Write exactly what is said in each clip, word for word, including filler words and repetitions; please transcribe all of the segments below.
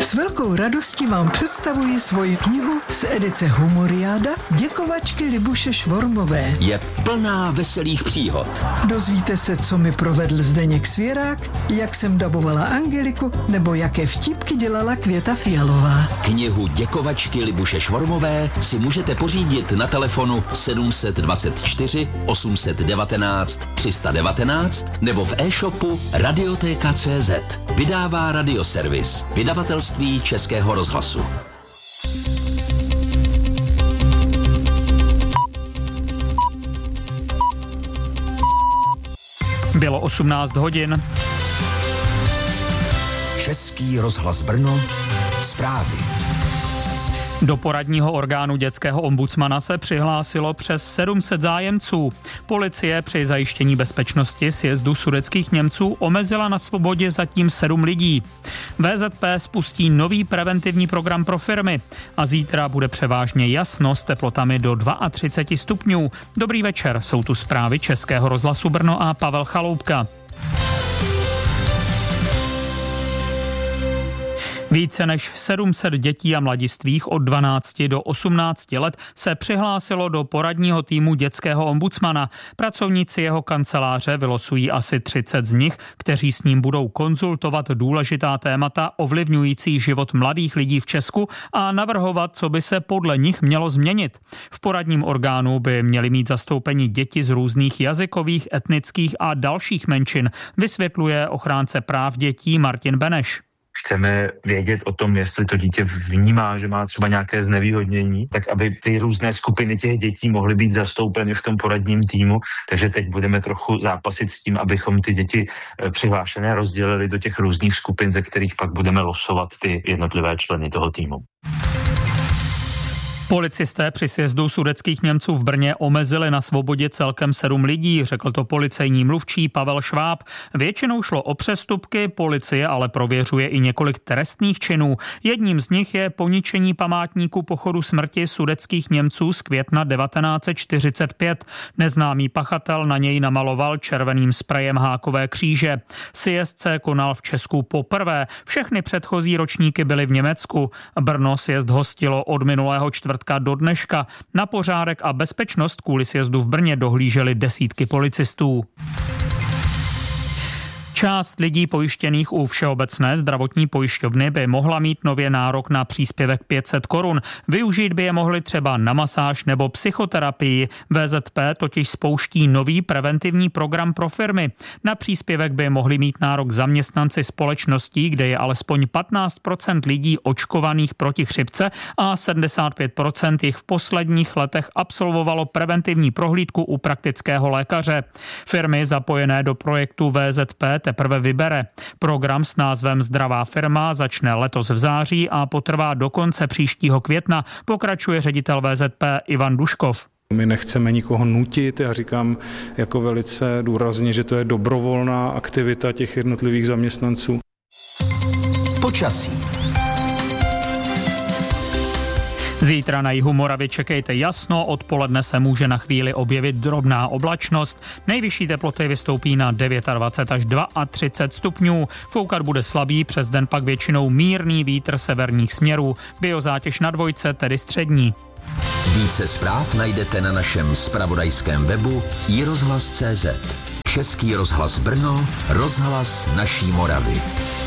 S velkou radostí vám představuji svoji knihu z edice Humoriáda Děkovačky Libuše Švormové. Je plná veselých příhod. Dozvíte se, co mi provedl Zdeněk Svěrák, jak jsem dabovala Angeliku, nebo jaké vtipky dělala Květa Fialová. Knihu Děkovačky Libuše Švormové si můžete pořídit na telefonu sedm dvacet čtyři osm devatenáct tři sta devatenáct nebo v e-shopu Radiotéka tečka cé zet. Vydává Radioservis, vydavatelství Českého rozhlasu. Bylo osmnáct hodin. Český rozhlas Brno, zprávy. Do poradního orgánu dětského ombudsmana se přihlásilo přes sedm set zájemců. Policie při zajištění bezpečnosti sjezdu sudetských Němců omezila na svobodě zatím sedm lidí. vé zet pé spustí nový preventivní program pro firmy a zítra bude převážně jasno s teplotami do třicet dva stupňů. Dobrý večer, jsou tu zprávy Českého rozhlasu Brno a Pavel Chaloupka. Více než sedm set dětí a mladistvých od dvanácti do osmnácti let se přihlásilo do poradního týmu dětského ombudsmana. Pracovníci jeho kanceláře vylosují asi třicet z nich, kteří s ním budou konzultovat důležitá témata ovlivňující život mladých lidí v Česku a navrhovat, co by se podle nich mělo změnit. V poradním orgánu by měly mít zastoupení děti z různých jazykových, etnických a dalších menšin, vysvětluje ochránce práv dětí Martin Beneš. Chceme vědět o tom, jestli to dítě vnímá, že má třeba nějaké znevýhodnění, tak aby ty různé skupiny těch dětí mohly být zastoupeny v tom poradním týmu. Takže teď budeme trochu zápasit s tím, abychom ty děti přihlášené rozdělili do těch různých skupin, ze kterých pak budeme losovat ty jednotlivé členy toho týmu. Policisté při sjezdu sudetských Němců v Brně omezili na svobodě celkem sedm lidí, řekl to policejní mluvčí Pavel Šváb. Většinou šlo o přestupky, policie ale prověřuje i několik trestných činů. Jedním z nich je poničení památníku pochodu smrti sudetských Němců z května devatenáct set čtyřicet pět. Neznámý pachatel na něj namaloval červeným sprejem hákové kříže. Sjezd se konal v Česku poprvé. Všechny předchozí ročníky byly v Německu. Brno sjezd hostilo od minulého čtvrtka do dneška. Na pořádek a bezpečnost kvůli sjezdu v Brně dohlíželi desítky policistů. Část lidí pojištěných u Všeobecné zdravotní pojišťovny by mohla mít nově nárok na příspěvek pět set korun. Využít by je mohli třeba na masáž nebo psychoterapii. vé zet pé totiž spouští nový preventivní program pro firmy. Na příspěvek by mohli mít nárok zaměstnanci společností, kde je alespoň patnáct procent lidí očkovaných proti chřipce a sedmdesát pět procent jich v posledních letech absolvovalo preventivní prohlídku u praktického lékaře. Firmy zapojené do projektu vé zet pé teprve vybere. Program s názvem Zdravá firma začne letos v září a potrvá do konce příštího května, pokračuje ředitel vé zet pé Ivan Duškov. My nechceme nikoho nutit, já říkám jako velice důrazně, že to je dobrovolná aktivita těch jednotlivých zaměstnanců. Počasí. Zítra na jihu Moravy čekejte jasno, odpoledne se může na chvíli objevit drobná oblačnost. Nejvyšší teploty vystoupí na dvacet devět až třicet dva stupňů. Foukat bude slabý, přes den pak většinou mírný vítr severních směrů. Biozátěž na dvojce, tedy střední. Více zpráv najdete na našem zpravodajském webu i rozhlas tečka cé zet. Český rozhlas Brno, rozhlas naší Moravy.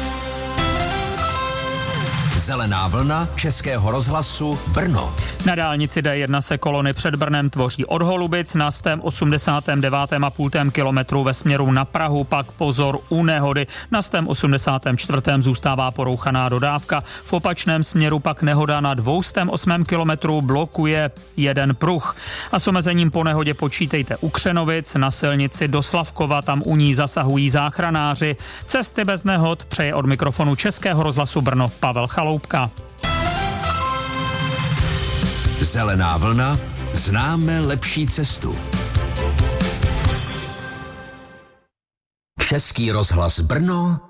Zelená vlna Českého rozhlasu Brno. Na dálnici dé jedna se kolony před Brnem tvoří od Holubic na sto osmdesát devět celá pět kilometru ve směru na Prahu, pak pozor u nehody. Na sto osmdesát čtyři zůstává porouchaná dodávka. V opačném směru pak nehoda na dvě stě osm kilometrů blokuje jeden pruh. A s omezením po nehodě počítejte u Křenovic, na silnici do Slavkova, tam u ní zasahují záchranáři. Cesty bez nehod přeje od mikrofonu Českého rozhlasu Brno Pavel Chaloupka. Zelená vlna, známe lepší cestu. Český rozhlas Brno,